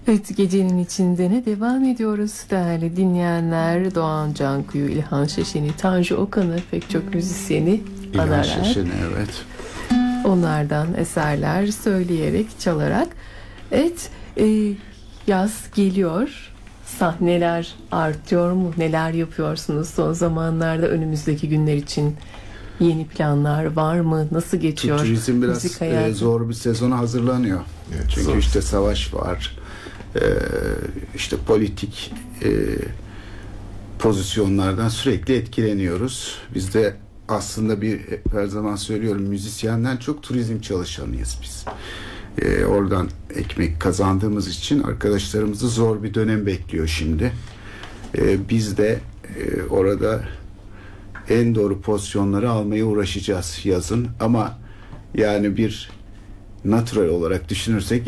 Evet, gecenin içinde ne devam ediyoruz değerli dinleyenler. Doğan Canku'yu, İlhan Şaşen'i, Tanju Okan'ı, pek çok müzisyeni İlhan anarak, Şaşen'i, evet. onlardan eserler söyleyerek, çalarak. Evet, yaz geliyor. Sahneler artıyor mu? Neler yapıyorsunuz son zamanlarda, önümüzdeki günler için? Yeni planlar var mı? Nasıl geçiyor Turizm biraz müzik hayatı? zor bir sezona hazırlanıyor. Evet, çünkü zor. işte savaş var. İşte politik pozisyonlardan sürekli etkileniyoruz. Biz de aslında her zaman söylüyorum, müzisyenden çok turizm çalışanıyız biz. Oradan ekmek kazandığımız için arkadaşlarımızı zor bir dönem bekliyor şimdi. Biz de orada en doğru pozisyonları almaya uğraşacağız yazın, ama yani bir natural olarak düşünürsek